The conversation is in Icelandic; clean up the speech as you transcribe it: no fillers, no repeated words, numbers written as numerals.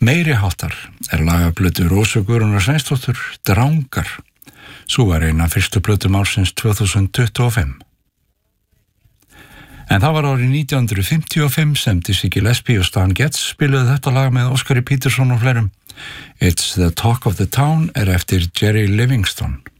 Meiri háttar lag af plötu Rósu Guðrúnar Sveinsdóttur, Drangar. Sú var ein af fyrstu plötum ársins 2025. En það var árið 1955 sem Dizzy Gillespie og Stan Getz spiluðu þetta lag með Óskari Peterson og fleirum. It's the Talk of the Town eftir Jerry Livingston.